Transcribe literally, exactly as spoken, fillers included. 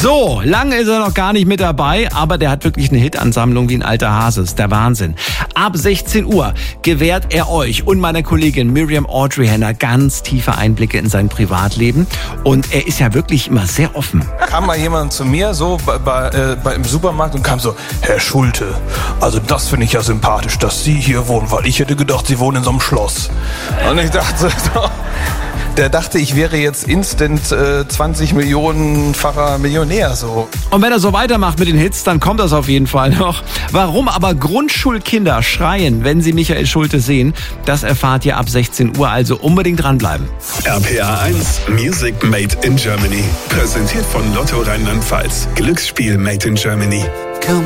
So, lange ist er noch gar nicht mit dabei, aber der hat wirklich eine Hitansammlung wie ein alter Hase. Ist der Wahnsinn. Ab sechzehn Uhr gewährt er euch und meiner Kollegin Miriam Audrey Henner ganz tiefe Einblicke in sein Privatleben. Und er ist ja wirklich immer sehr offen. Kam mal jemand zu mir so bei, bei, äh, bei im Supermarkt und kam so, Herr Schulte, also das finde ich ja sympathisch, dass Sie hier wohnen, weil ich hätte gedacht, Sie wohnen in so einem Schloss. Und ich dachte so, der dachte, ich wäre jetzt instant äh, zwanzig Millionenfacher Millionär. So. Und wenn er so weitermacht mit den Hits, dann kommt das auf jeden Fall noch. Warum aber Grundschulkinder schreien, wenn sie Michael Schulte sehen, das erfahrt ihr ab sechzehn Uhr, also unbedingt dranbleiben. R P R eins Music Made in Germany. Präsentiert von Lotto Rheinland-Pfalz. Glücksspiel Made in Germany.